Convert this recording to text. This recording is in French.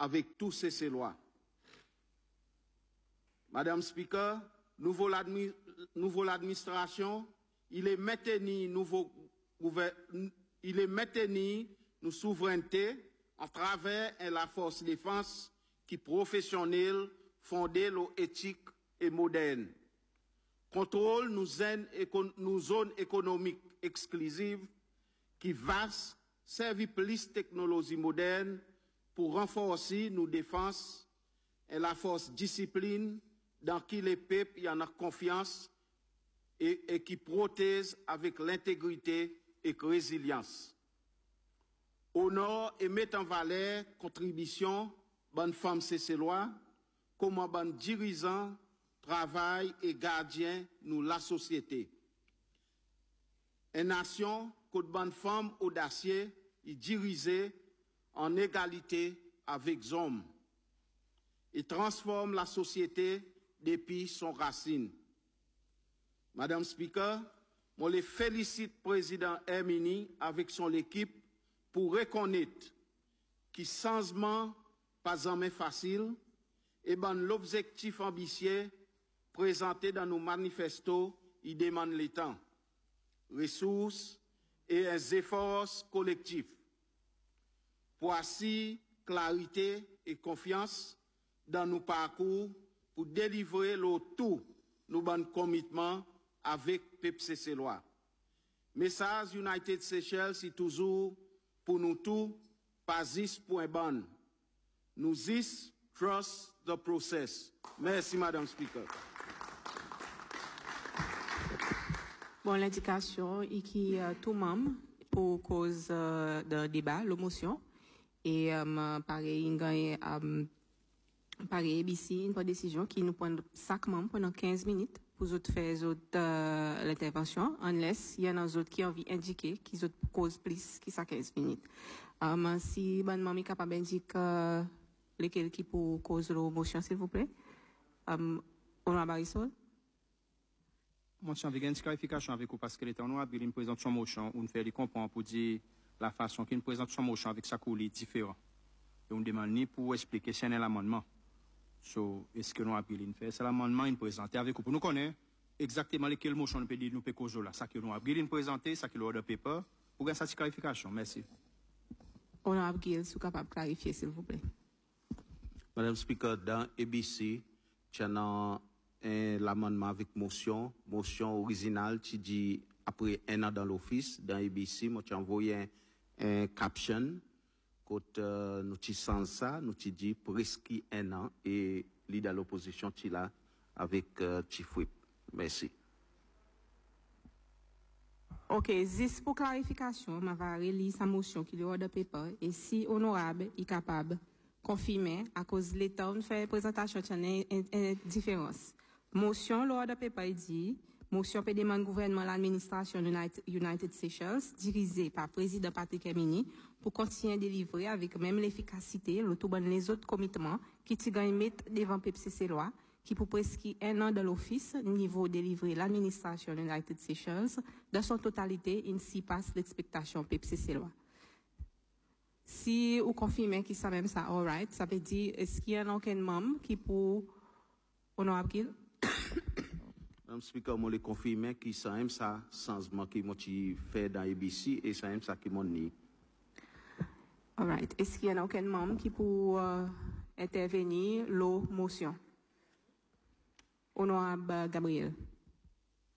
avec tous ces lois. Madame Speaker, nouveau l'administration, il est maintenu nos souverainetés à travers la force défense qui professionnelle, fondée sur éthique et moderne. Contrôle nos zones économiques exclusives qui vaste servir plus technologie moderne pour renforcer nos défenses et la force discipline dans qui les peuples y en ont confiance et qui protège avec l'intégrité et résilience. Honore et mettre en valeur contribution bonne femme cécélois, comment bonne dirigeant, travail et gardien nous la société. Une nation que bonne femme audacieux et dirigée en égalité avec les hommes. Il transforme la société depuis son racine. Madame Speaker, je les félicite président Hermini avec son équipe pour reconnaître que changement pas jamais facile et ben l'objectif ambitieux présenté dans nos manifestos, il demande le temps, ressources et des efforts collectifs. Pour ainsi clarité et confiance dans nos parcours pour délivrer le tout nos bons commitments avec PPCC loi. Message United Seychelles, c'est toujours pour nous tous, pas 10.ban. Nous trust the process. Merci, Madame Speaker. Bon, l'indication est qui tout membre pour cause de débat, la motion. Et pareil, pareil, ABC, une décision qui nous prend 5 membres pendant 15 minutes pour faire l'intervention, unless il y en a d'autres qui ont envie d'indiquer qu'ils ont cause plus qui ça 15 minutes. Si bonne maman est capable d'indiquer lesquels qui pour cause de la motion, s'il vous plaît. Honorable Barisol. Moi, j'ai une clarification avec vous parce que l'État honorable, il présente son motion, on fait les comprendre pour dire la façon qu'il présente son motion avec sa coulée différente. Et on demande ni pour expliquer si c'est un amendement. So, est-ce que nous avons fait? C'est l'amendement qu'il présente avec vous. Pour nous connaître exactement lesquelles motions nous peut dire nous peut causer là. Ça que nous avons présenté, ça que l'ordre paper. Pour gagner cette clarification. Merci. Honorable Gil, si vous capable de clarifier, s'il vous plaît. Madame Speaker, dans ABC, il y a l'amendement avec motion originale qui dit après 1 an dans l'office, dans ABC, moi j'ai envoyé un caption, quand nous sens ça, nous dit presque 1 an et leader de l'opposition qui là avec Chief Whip. Merci. Ok, juste pour clarification, je vais relire sa motion qui est hors de paper et si honorable est capable de confirmer à cause de l'État, on fait présentation de une différence. Motion, l'ordre de paper dit, motion peut demander gouvernement l'administration United Seychelles, dirigée par président Patrick Hermini, pour continuer à délivrer avec même l'efficacité, le tout bon les autres commitments, qui gagnent mettre devant PPCC loi, qui pour presque 1 an de l'office, niveau délivré l'administration United Seychelles, dans son totalité, ainsi passe l'expectation PPCC loi. Si vous confirmez que ça même ça, alright, ça veut dire, est-ce qu'il y a aucun membre qui pour, honorable Gil? Madame Speaker, je confirme que ça aime ça changement qui m'a fait dans ABC et ça aime ça qui m'a dit. Alright. Est-ce qu'il y a aucun membre qui peut intervenir la motion? Honorable Gabriel.